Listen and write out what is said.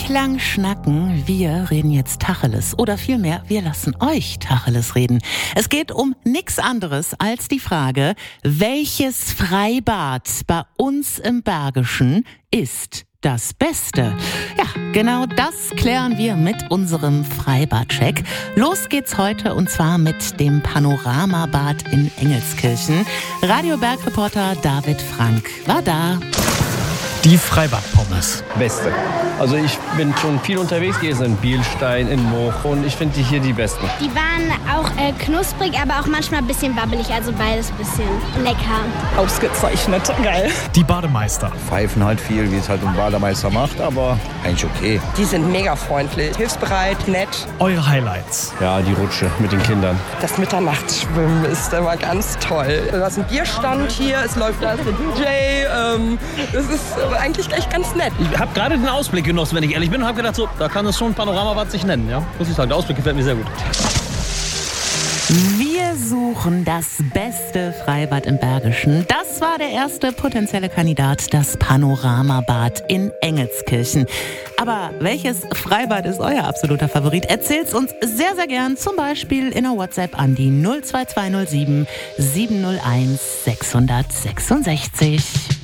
Nicht lang schnacken, wir reden jetzt Tacheles. Oder vielmehr, wir lassen euch Tacheles reden. Es geht um nichts anderes als die Frage, welches Freibad bei uns im Bergischen ist das Beste? Ja, genau das klären wir mit unserem Freibad-Check. Los geht's heute und zwar mit dem Panoramabad in Engelskirchen. Radio-Bergreporter David Frank war da. Die Freibad-Pommes. Beste. Also ich bin schon viel unterwegs gewesen in Bielstein, in Moch und ich finde hier die besten. Die waren auch knusprig, aber auch manchmal ein bisschen wabbelig, also beides ein bisschen lecker. Ausgezeichnet, geil. Die Bademeister. Pfeifen halt viel, wie es halt ein Bademeister macht, aber eigentlich okay. Die sind mega freundlich, hilfsbereit, nett. Eure Highlights. Ja, die Rutsche mit den Kindern. Das Mitternachtsschwimmen ist immer ganz toll. Du hast einen Bierstand hier, es läuft da der DJ. Das ist eigentlich echt ganz nett. Ich habe gerade den Ausblick genossen, wenn ich ehrlich bin, und habe gedacht, so, da kann es schon Panoramabad sich nennen. Ja? Muss ich sagen, der Ausblick gefällt mir sehr gut. Wir suchen das beste Freibad im Bergischen. Das war der erste potenzielle Kandidat, das Panoramabad in Engelskirchen. Aber welches Freibad ist euer absoluter Favorit? Erzählt's uns sehr, sehr gern, zum Beispiel in der WhatsApp an die 02207 701 666.